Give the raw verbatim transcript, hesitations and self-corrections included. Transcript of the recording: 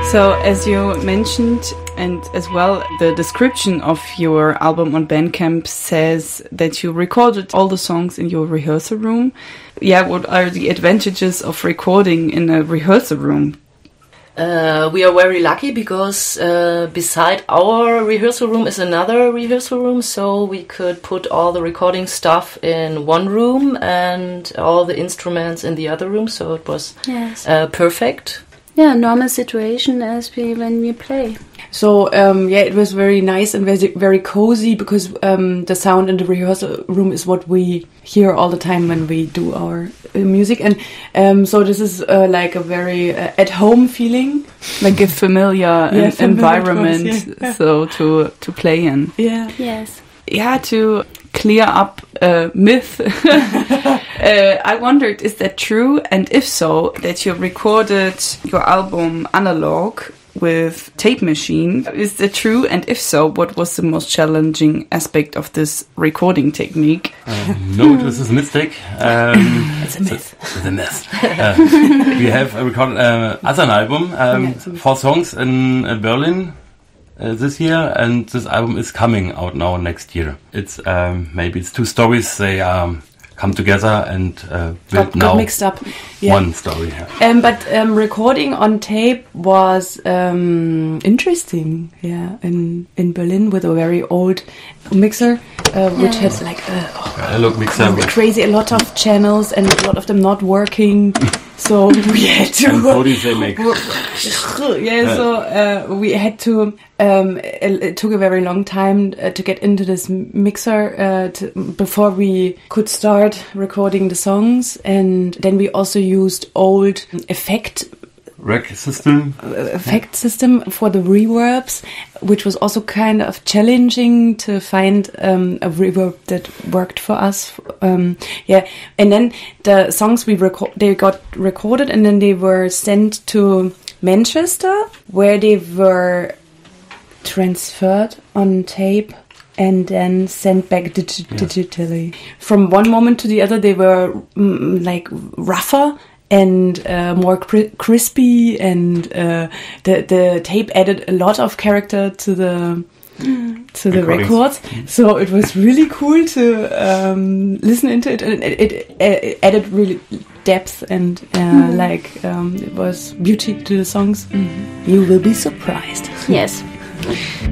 So, as you mentioned, and as well, the description of your album on Bandcamp says that you recorded all the songs in your rehearsal room. Yeah, what are the advantages of recording in a rehearsal room? Uh, we are very lucky because uh, beside our rehearsal room is another rehearsal room, so we could put all the recording stuff in one room and all the instruments in the other room, so it was yes. uh, perfect. Yeah, normal situation as we when we play. So um, yeah, it was very nice and very very cozy because um, the sound in the rehearsal room is what we hear all the time when we do our uh, music, and um, so this is uh, like a very uh, at home feeling, like a familiar yeah, en- environment, familiar yeah. so to to play in. Yeah. Yes. Yeah, to clear up a myth. uh, I wondered, is that true? And if so, that you recorded your album analog with tape machine. Is that true? And if so, what was the most challenging aspect of this recording technique? Uh, no, this is a mistake. Um, it's a myth. It's a myth. Uh, we have recorded uh, as an album, um, yeah, four songs in uh, Berlin. Uh, this year, and this album is coming out now next year. It's um, maybe it's two stories. They um, come together and uh, build got, now got mixed up. Yeah. One story. Yeah. Um, but um, recording on tape was um, interesting. Yeah, in in Berlin with a very old mixer, uh, which yeah. has like uh, oh, Uh, look, mixer. crazy a lot of channels and a lot of them not working. So we had to. And bodies they make. yeah, so uh, we had to. Um, it, it took a very long time uh, to get into this mixer uh, to, before we could start recording the songs, and then we also used old effect. Rack system. Effect system for the reverbs, which was also kind of challenging to find um, a reverb that worked for us. Um, yeah, and then the songs we record, they got recorded, and then they were sent to Manchester, where they were transferred on tape and then sent back digi- yeah. digitally. From one moment to the other, they were mm, like rougher and uh, more cri- crispy, and uh, the the tape added a lot of character to the to the records. So it was really cool to um, listen into it, and it, it, it added really depth and uh, mm. like um, it was beauty to the songs. Mm. You will be surprised. Yes.